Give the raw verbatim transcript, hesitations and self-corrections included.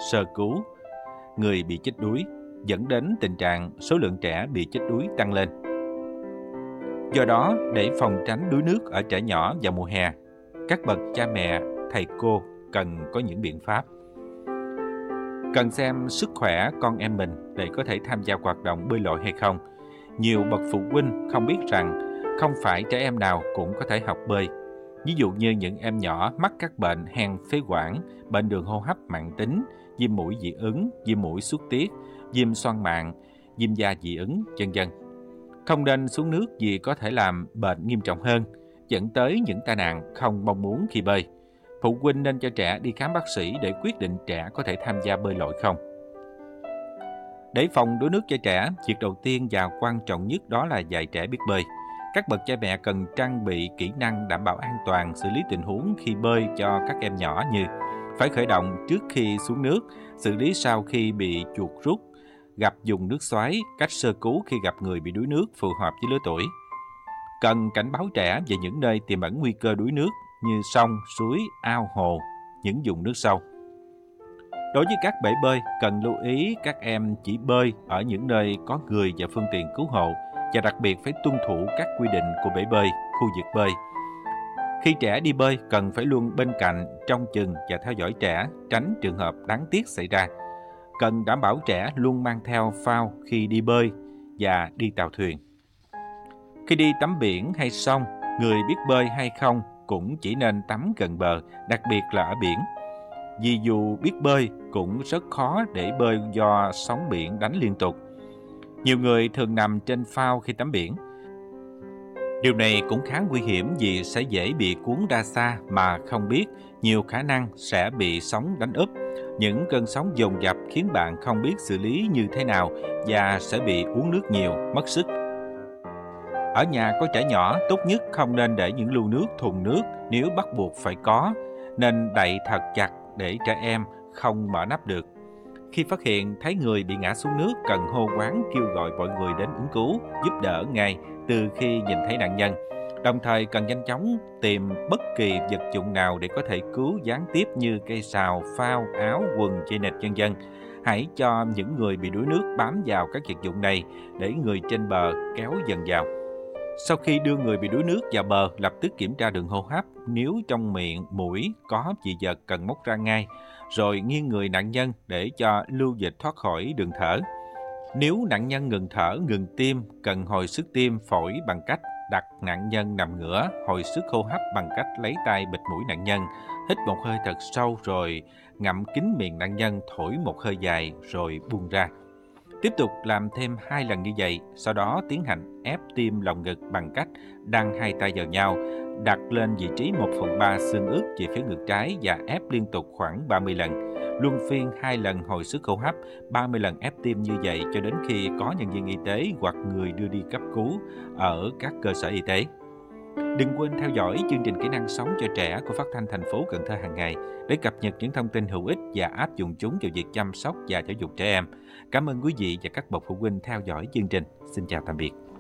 sơ cứu người bị chết đuối, dẫn đến tình trạng số lượng trẻ bị chết đuối tăng lên. Do đó, để phòng tránh đuối nước ở trẻ nhỏ vào mùa hè, các bậc cha mẹ, thầy cô cần có những biện pháp. Cần xem sức khỏe con em mình để có thể tham gia hoạt động bơi lội hay không. Nhiều bậc phụ huynh không biết rằng không phải trẻ em nào cũng có thể học bơi. Ví dụ như những em nhỏ mắc các bệnh hen phế quản, bệnh đường hô hấp mãn tính, viêm mũi dị ứng, viêm mũi xuất tiết, viêm xoang mạn, viêm da dị ứng, vân vân. Không nên xuống nước vì có thể làm bệnh nghiêm trọng hơn, dẫn tới những tai nạn không mong muốn khi bơi. Phụ huynh nên cho trẻ đi khám bác sĩ để quyết định trẻ có thể tham gia bơi lội không. Để phòng đuối nước cho trẻ, việc đầu tiên và quan trọng nhất đó là dạy trẻ biết bơi. Các bậc cha mẹ cần trang bị kỹ năng đảm bảo an toàn xử lý tình huống khi bơi cho các em nhỏ như phải khởi động trước khi xuống nước, xử lý sau khi bị chuột rút, gặp dùng nước xoáy, cách sơ cứu khi gặp người bị đuối nước phù hợp với lứa tuổi. Cần cảnh báo trẻ về những nơi tiềm ẩn nguy cơ đuối nước như sông, suối, ao, hồ, những vùng nước sâu. Đối với các bể bơi, cần lưu ý các em chỉ bơi ở những nơi có người và phương tiện cứu hộ và đặc biệt phải tuân thủ các quy định của bể bơi, khu vực bơi. Khi trẻ đi bơi, cần phải luôn bên cạnh, trông chừng và theo dõi trẻ, tránh trường hợp đáng tiếc xảy ra. Cần đảm bảo trẻ luôn mang theo phao khi đi bơi và đi tàu thuyền. Khi đi tắm biển hay sông, người biết bơi hay không cũng chỉ nên tắm gần bờ, đặc biệt là ở biển. Vì dù biết bơi cũng rất khó để bơi do sóng biển đánh liên tục. Nhiều người thường nằm trên phao khi tắm biển. Điều này cũng khá nguy hiểm vì sẽ dễ bị cuốn ra xa mà không biết, nhiều khả năng sẽ bị sóng đánh úp. Những cơn sóng dồn dập khiến bạn không biết xử lý như thế nào và sẽ bị uống nước nhiều, mất sức. Ở nhà có trẻ nhỏ, tốt nhất không nên để những lưu nước, thùng nước nếu bắt buộc phải có, nên đậy thật chặt để trẻ em không mở nắp được. Khi phát hiện thấy người bị ngã xuống nước, cần hô hoán kêu gọi mọi người đến ứng cứu, giúp đỡ ngay từ khi nhìn thấy nạn nhân. Đồng thời cần nhanh chóng tìm bất kỳ vật dụng nào để có thể cứu gián tiếp như cây sào, phao, áo, quần, dây nịt, vân vân. Hãy cho những người bị đuối nước bám vào các vật dụng này để người trên bờ kéo dần vào. Sau khi đưa người bị đuối nước vào bờ, lập tức kiểm tra đường hô hấp. Nếu trong miệng, mũi có dị vật cần móc ra ngay, rồi nghiêng người nạn nhân để cho lưu dịch thoát khỏi đường thở. Nếu nạn nhân ngừng thở, ngừng tim, cần hồi sức tim phổi bằng cách đặt nạn nhân nằm ngửa, hồi sức hô hấp bằng cách lấy tay bịt mũi nạn nhân, hít một hơi thật sâu rồi ngậm kín miệng nạn nhân, thổi một hơi dài rồi buông ra. Tiếp tục làm thêm hai lần như vậy, sau đó tiến hành ép tim lồng ngực bằng cách đan hai tay vào nhau, đặt lên vị trí một phần ba xương ức về phía ngực trái và ép liên tục khoảng ba mươi lần. Luân phiên hai lần hồi sức hô hấp, ba mươi lần ép tim như vậy cho đến khi có nhân viên y tế hoặc người đưa đi cấp cứu ở các cơ sở y tế. Đừng quên theo dõi chương trình Kỹ năng sống cho trẻ của Phát thanh thành phố Cần Thơ hàng ngày để cập nhật những thông tin hữu ích và áp dụng chúng vào việc chăm sóc và giáo dục trẻ em. Cảm ơn quý vị và các bậc phụ huynh theo dõi chương trình. Xin chào tạm biệt.